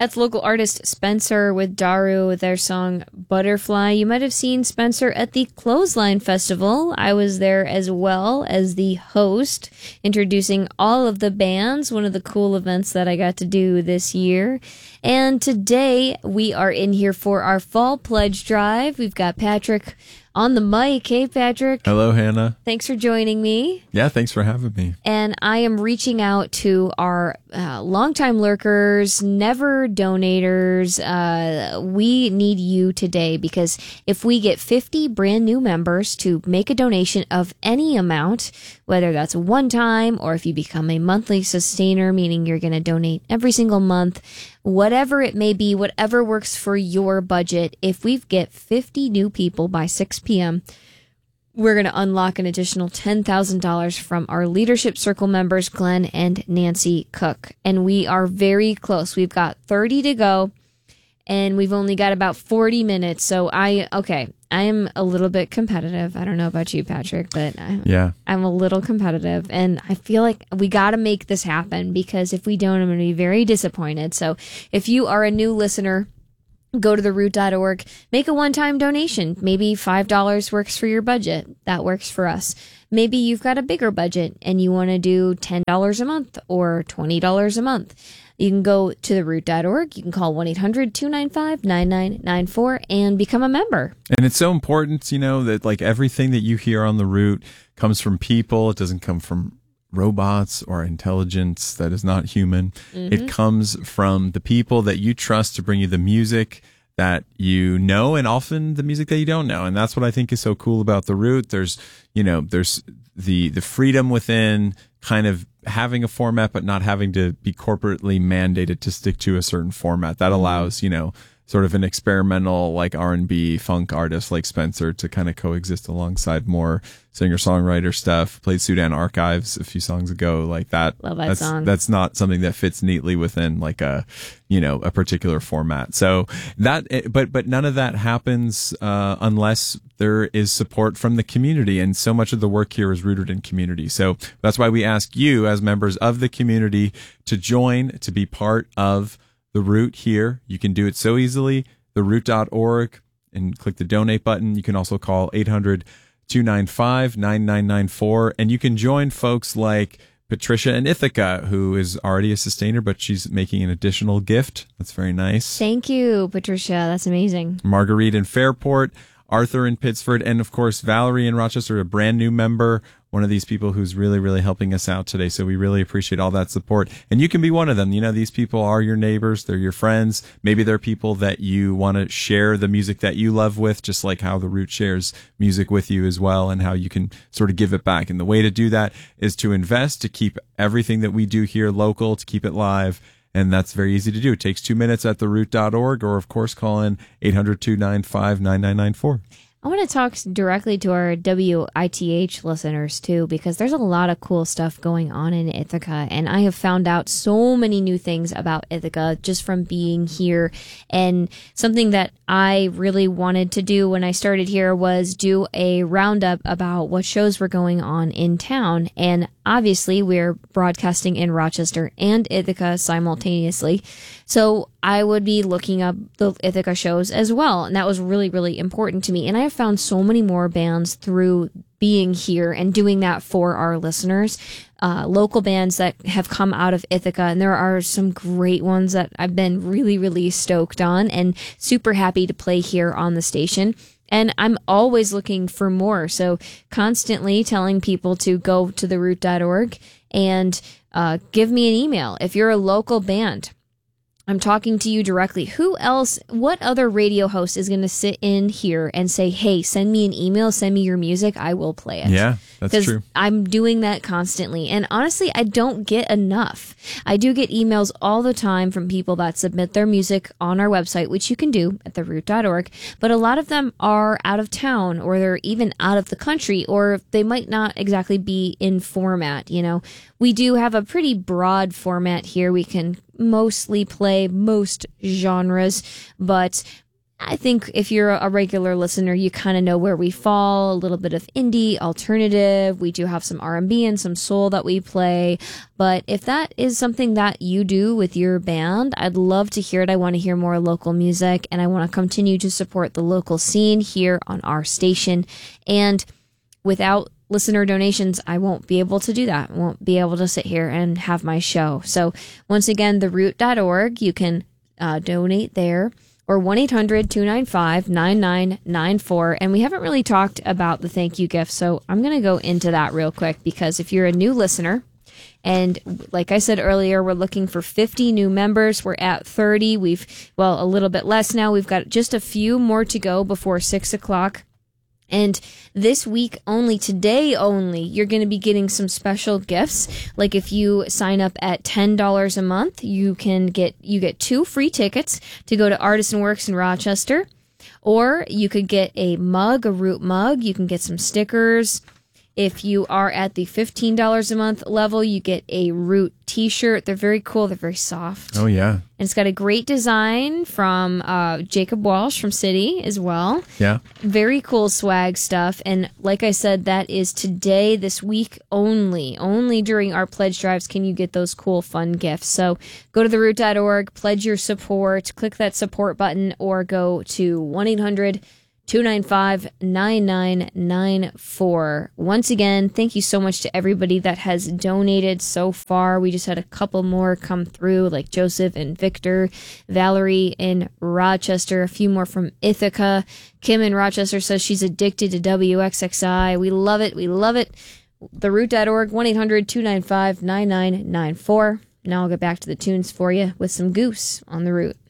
That's local artist Spencer with Daru with their song Butterfly. You might have seen Spencer at the Clothesline Festival. I was there as well as the host, introducing all of the bands, one of the cool events that I got to do this year. And today we are in here for our Fall Pledge Drive. We've got Patrick on the mic. Hey, Patrick. Hello, Hannah. Thanks for joining me. Yeah, thanks for having me. And I am reaching out to our longtime lurkers, never donators. We need you today because if we get 50 brand new members to make a donation of any amount, whether that's one time or if you become a monthly sustainer, meaning you're going to donate every single month, whatever it may be, whatever works for your budget, if we get 50 new people by 6 p.m., we're going to unlock an additional $10,000 from our Leadership Circle members, Glenn and Nancy Cook. And we are very close. We've got 30 to go, and we've only got about 40 minutes. So I am a little bit competitive. I don't know about you, Patrick, but I'm a little competitive. And I feel like we got to make this happen because if we don't, I'm going to be very disappointed. So if you are a new listener, go to theroot.org, make a one-time donation. Maybe $5 works for your budget. That works for us. Maybe you've got a bigger budget and you want to do $10 a month or $20 a month. You can go to theroot.org. You can call 1-800-295-9994 and become a member. And it's so important, that like everything that you hear on The Root comes from people. It doesn't come from robots or intelligence that is not human. Mm-hmm. It comes from the people that you trust to bring you the music that you know and often the music that you don't know. And that's what I think is so cool about The Root. There's the freedom within kind of having a format but not having to be corporately mandated to stick to a certain format. That allows, sort of an experimental like R&B funk artist like Spencer to kind of coexist alongside more singer-songwriter stuff. Played Sudan Archives a few songs ago, like that. Love that song. That's not something that fits neatly within like a particular format. So that, but none of that happens unless there is support from the community, and so much of the work here is rooted in community. So that's why we ask you as members of the community to join, to be part of The Root here. You can do it so easily, theroot.org, and click the donate button. You can also call 800-295-9994, and you can join folks like Patricia in Ithaca, who is already a sustainer, but she's making an additional gift. That's very nice. Thank you, Patricia. That's amazing. Marguerite in Fairport, Arthur in Pittsford, and of course, Valerie in Rochester, a brand new member, one of these people who's really, really helping us out today. So we really appreciate all that support. And you can be one of them. These people are your neighbors. They're your friends. Maybe they're people that you want to share the music that you love with, just like how The Root shares music with you as well, and how you can sort of give it back. And the way to do that is to invest, to keep everything that we do here local, to keep it live. And that's very easy to do. It takes 2 minutes at theroot.org, or of course call in 800-295-9994. I want to talk directly to our WITH listeners, too, because there's a lot of cool stuff going on in Ithaca, and I have found out so many new things about Ithaca just from being here. And something that I really wanted to do when I started here was do a roundup about what shows were going on in town. And obviously, we're broadcasting in Rochester and Ithaca simultaneously. So I would be looking up the Ithaca shows as well. And that was really, really important to me. And I have found so many more bands through being here and doing that for our listeners. Local bands that have come out of Ithaca. And there are some great ones that I've been really, really stoked on and super happy to play here on the station. And I'm always looking for more. So constantly telling people to go to theroot.org and give me an email. If you're a local band, I'm talking to you directly. Who else, what other radio host is going to sit in here and say, hey, send me an email, send me your music, I will play it. Yeah, that's true. I'm doing that constantly. And honestly, I don't get enough. I do get emails all the time from people that submit their music on our website, which you can do at theroot.org. But a lot of them are out of town, or they're even out of the country, or they might not exactly be in format. We do have a pretty broad format here. We can mostly play most genres, but I think if you're a regular listener, you kind of know where we fall. A little bit of indie, alternative. We do have some R&B and some soul that we play. But if that is something that you do with your band, I'd love to hear it. I want to hear more local music, and I want to continue to support the local scene here on our station. And without listener donations, I won't be able to do that. I won't be able to sit here and have my show. So once again, theroot.org, you can donate there, or 1-800-295-9994. And we haven't really talked about the thank you gift, so I'm going to go into that real quick, because if you're a new listener, and like I said earlier, we're looking for 50 new members. We're at 30. A little bit less now. We've got just a few more to go before 6 o'clock. And this week only, today only, you're going to be getting some special gifts. Like if you sign up at $10 a month, you get 2 free tickets to go to Artisan Works in Rochester. Or you could get a mug, a Root mug. You can get some stickers. If you are at the $15 a month level, you get a Root t-shirt. They're very cool. They're very soft. Oh, yeah. And it's got a great design from Jacob Walsh from City as well. Yeah. Very cool swag stuff. And like I said, that is today, this week only. Only during our pledge drives can you get those cool, fun gifts. So go to theroot.org, pledge your support, click that support button, or go to 1-800-295-9994. Once again, thank you so much to everybody that has donated so far. We just had a couple more come through, like Joseph and Victor, Valerie in Rochester, a few more from Ithaca. Kim in Rochester says she's addicted to WXXI. We love it. We love it. Theroot.org, 1-800-295-9994. Now I'll get back to the tunes for you with some Goose on The Root.